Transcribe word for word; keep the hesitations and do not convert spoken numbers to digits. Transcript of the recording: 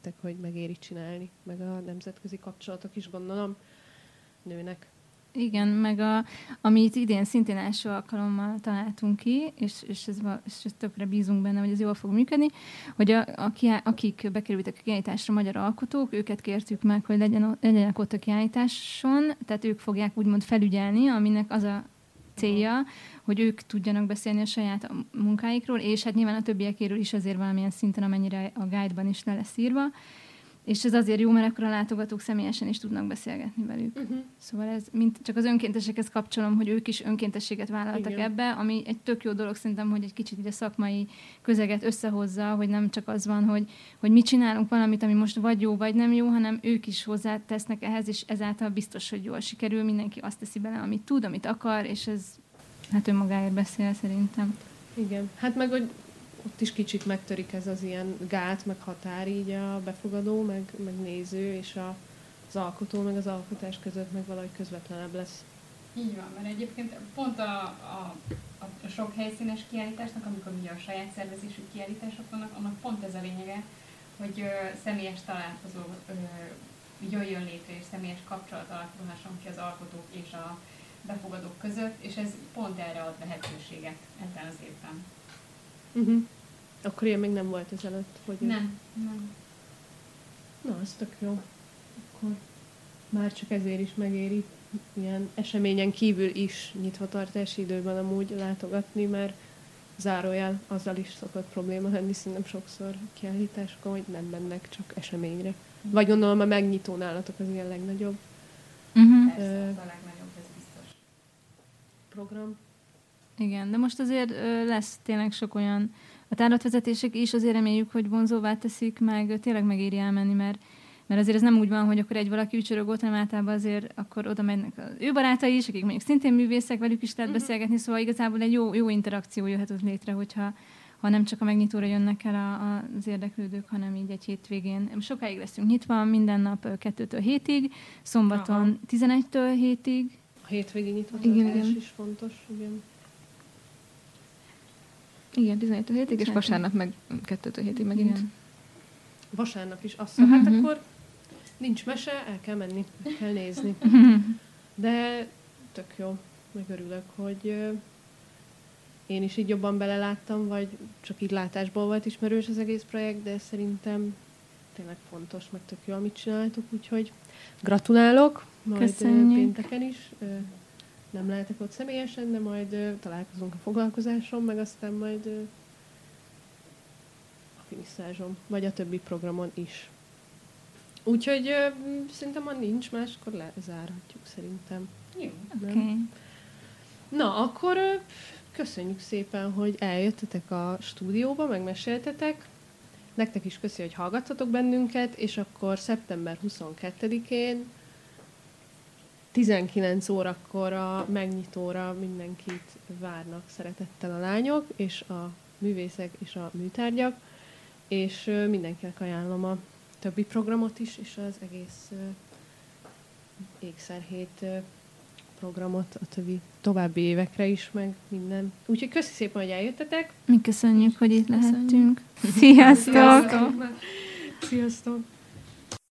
nektek, hogy megéri csinálni, meg a nemzetközi kapcsolatok is gondolom nőnek. Igen, meg a, amit idén szintén első alkalommal találtunk ki, és, és, ez, és ez tökre bízunk benne, hogy ez jól fog működni, hogy a, a, akik bekerültek a kiállításra, magyar alkotók, őket kértük meg, hogy legyen, legyenek ott a kiállításon, tehát ők fogják úgymond felügyelni, aminek az a célja, hogy ők tudjanak beszélni a saját munkáikról, és hát nyilván a többiekéről is azért valamilyen szinten, amennyire a guide-ban is le lesz írva. És ez azért jó, mert akkor a látogatók személyesen is tudnak beszélgetni velük. Uh-huh. Szóval ez mint csak az önkéntesekhez kapcsolom, hogy ők is önkéntességet vállaltak Igen. ebbe, ami egy tök jó dolog szerintem, hogy egy kicsit így a szakmai közeget összehozza, hogy nem csak az van, hogy, hogy mi csinálunk valamit, ami most vagy jó, vagy nem jó, hanem ők is hozzátesznek ehhez, és ezáltal biztos, hogy jól sikerül, mindenki azt teszi bele, amit tud, amit akar, és ez hát önmagáért beszél szerintem. Igen, hát meg, hogy ott is kicsit megtörik ez az ilyen gát, meg határ így a befogadó, meg, meg néző, és a, az alkotó, meg az alkotás között meg valahogy közvetlenebb lesz. Így van, mert egyébként pont a, a, a sok helyszínes kiállításnak, amikor ugye a saját szervezésű kiállítások vannak, annak pont ez a lényege, hogy ö, személyes találkozó ö, jöjjön létre, és személyes kapcsolat alakulhasson ki az alkotók és a befogadók között, és ez pont erre ad lehetőséget ebben az évben. Uh-huh. Akkor ilyen még nem volt ezelőtt, hogy... Nem, nem. Na, az tök jó. Akkor már csak ezért is megéri ilyen eseményen kívül is nyitvatartási időben amúgy látogatni, mert zárójel azzal is szokott probléma lenni, szerintem sokszor kiállításokon, hogy nem mennek csak eseményre. Vagy gondolom a megnyitó nálatok az ilyen legnagyobb. Uh-huh. Persze, uh, az a legnagyobb, ez biztos. Program. Igen, de most azért ö, lesz tényleg sok olyan, a tárlatvezetések is azért reméljük, hogy vonzóvá teszik, meg tényleg megéri elmenni, mert, mert azért ez nem úgy van, hogy akkor egy valaki ücsörög ott, hanem általában azért akkor oda mennek az ő barátai is, akik mondjuk szintén művészek, velük is lehet uh-huh. beszélgetni, szóval igazából egy jó, jó interakció jöhet ott létre, hogyha ha nem csak a megnyitóra jönnek el a, a, az érdeklődők, hanem így egy hétvégén. Sokáig leszünk nyitva, minden nap kettőtől hétig, szombaton Aha. tizenegytől hétig. A hétvégi nyitvatartás is fontos, igen. Igen, tizenegytől hétig, és vasárnap meg kettőtől hétig megint. Igen. Vasárnap is azt mondja, uh-huh. hát akkor nincs mese, el kell menni, el kell nézni. De tök jó, meg örülök, hogy uh, én is így jobban beleláttam, vagy csak így látásból volt ismerős az egész projekt, de szerintem tényleg fontos, meg tök jó, amit csináltuk, úgyhogy gratulálok, majd Köszönjük. pénteken is. Uh, nem lehetek ott személyesen, de majd uh, találkozunk a foglalkozáson, meg aztán majd uh, a finiszázson, vagy a többi programon is. Úgyhogy uh, szerintem, ha nincs más, akkor lezárhatjuk szerintem. Jó. Okay. Na, akkor uh, köszönjük szépen, hogy eljöttetek a stúdióba, megmeséltetek. Nektek is köszi, hogy hallgattatok bennünket, és akkor szeptember huszonkettedikén tizenkilenc órakor a megnyitóra mindenkit várnak szeretettel a lányok, és a művészek, és a műtárgyak, és mindenkinek ajánlom a többi programot is, és az egész ékszerhét programot a többi további évekre is, meg minden. Úgyhogy köszi szépen, hogy eljöttetek. Mi köszönjük, hogy itt lehettünk. Sziasztok! Sziasztok! Sziasztok.